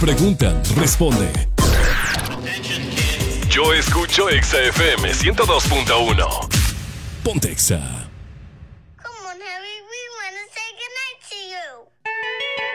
Preguntan, responde. Yo escucho Exa FM 102.1. Ponte Exa. Come on, Harry, we want to say goodnight to you.